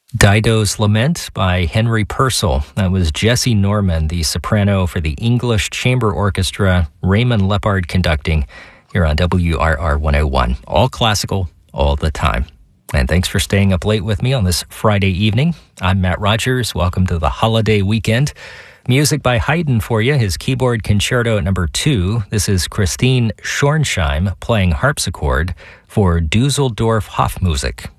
Dido's Lament by Henry Purcell. That was Jesse Norman, the soprano for the English Chamber Orchestra, Raymond Lepard conducting here on WRR 101. All classical, all the time. And thanks for staying up late with me on this Friday evening. I'm Matt Rogers. Welcome to the holiday weekend. Music by Haydn for you, his keyboard concerto at number 2. This is Christine Schornsheim playing harpsichord for Dusseldorf Hofmusik.